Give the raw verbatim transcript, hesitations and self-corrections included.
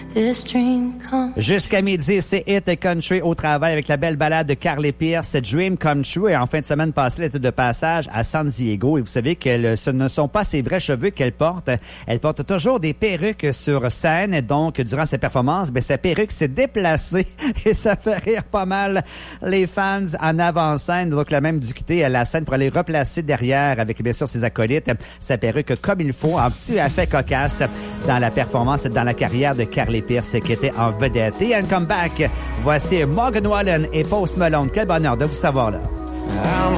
this dream come. Jusqu'à midi, c'est Hit Country au travail avec la belle balade de Carly Pearce, Dream Come True. Et en fin de semaine passée, elle était de passage à San Diego. Et vous savez que ce ne sont pas ses vrais cheveux qu'elle porte. Elle porte toujours des perruques sur scène. Et donc, durant ses performances, ben, sa perruque s'est déplacée. Et ça fait rire pas mal les fans en avant-scène. Donc, la même dû quitter la scène pour aller replacer derrière avec, bien sûr, ses acolytes, sa perruque comme il faut, en petit effet cocasse dans la performance, dans la carrière de Carly Pearce qui était en vedette. Et un comeback, voici Morgan Wallen et Post Malone. Quel bonheur de vous savoir là. I'm